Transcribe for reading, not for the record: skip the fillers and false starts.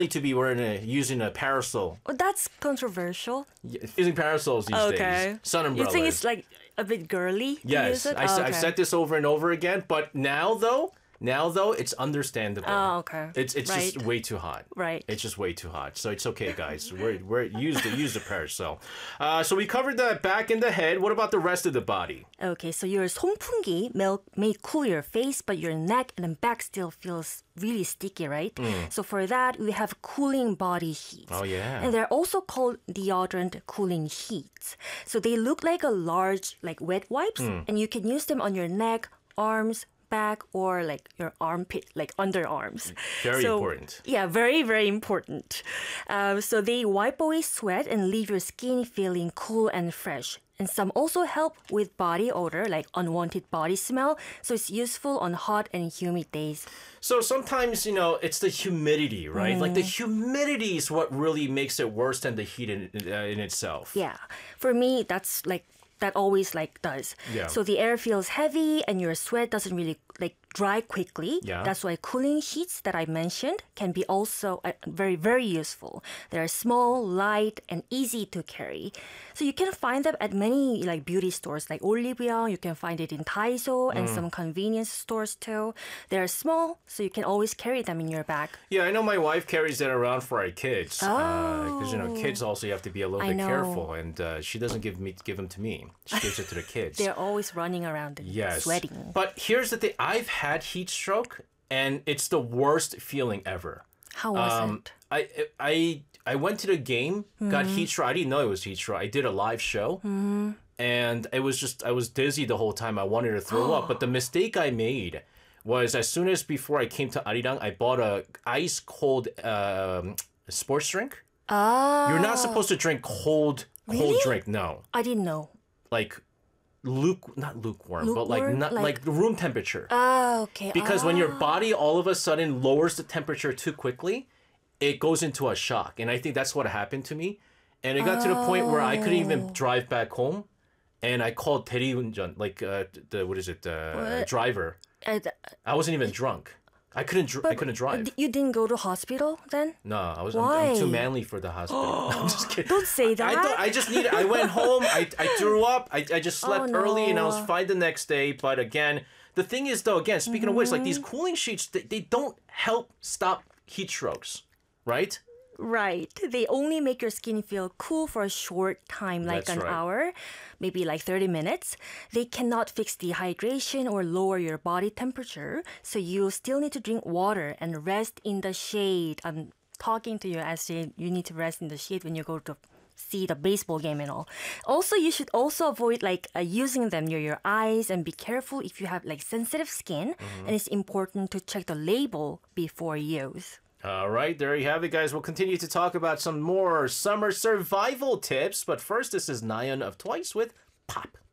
to be using a parasol. Oh, that's controversial. Using parasols these Okay. days. Sun You umbrellas. think it's like a bit girly? to Yes, use it? I've said this over and over again, but now though, it's understandable. Oh, okay. It's Right. just way too hot. Right. It's just way too hot. So it's okay, guys. We're use the parasol. So we covered the back and the head. What about the rest of the body? Okay, so your 선풍기 may cool your face, but your neck and back still feels really sticky, right? So for that, we have cooling body heat. Oh, yeah. And they're also called deodorant cooling sheets. So they look like a large, like wet wipes, and you can use them on your neck, arms, back, or like your armpit, like underarms. Very So, important. Yeah, very, very important. So they wipe away sweat and leave your skin feeling cool and fresh. And some also help with body odor, like unwanted body smell. So it's useful on hot and humid days. So sometimes, it's the humidity, right? Like the humidity is what really makes it worse than the heat in itself. Yeah. For me, that's like, that always like does. Yeah. So the air feels heavy and your sweat doesn't really like dry quickly. Yeah. That's why cooling sheets that I mentioned can be also very, very useful. They're small, light, and easy to carry. So you can find them at many like beauty stores like Olivia. You can find it in Daiso and some convenience stores too. They're small, so you can always carry them in your bag. Yeah, I know my wife carries that around for our kids. Because, Oh. kids also you have to be a little I bit know. careful. And she doesn't give them to me. She gives it to the kids. They're always running around and Yes. sweating. But here's the thing. I've had heat stroke, and it's the worst feeling ever. How was it? I went to the game, got heat stroke. I didn't know it was heat stroke. I did a live show, and it was just I was dizzy the whole time. I wanted to throw up. But the mistake I made was as soon as before I came to Arirang, I bought a ice cold sports drink. You're not supposed to drink cold Really? drink. No, I didn't know. like not lukewarm, but Lukewarm? not Like- like room temperature. Oh, okay. Because when your body all of a sudden lowers the temperature too quickly, it goes into a shock. And I think that's what happened to me. And it got to the point where I couldn't even drive back home. And I called 대리운전, like the driver. I wasn't even drunk. I couldn't drive. You didn't go to hospital then? No, I'm Why? too manly for the hospital. I'm just kidding. Don't say that. I went home, I threw up, I just slept Oh, early and I was no. fine the next day. But again, the thing is though, again, speaking of which, like these cooling sheets, they don't help stop heat strokes, right? Right. They only make your skin feel cool for a short time, like That's an right. hour, maybe like 30 minutes. They cannot fix dehydration or lower your body temperature. So you still need to drink water and rest in the shade. I'm talking to you as you need to rest in the shade when you go to see the baseball game and all. Also, you should also avoid like using them near your eyes and be careful if you have like sensitive skin. And it's important to check the label before use. All right, there you have it, guys. We'll continue to talk about some more summer survival tips. But first, this is Nayeon of Twice with Pop.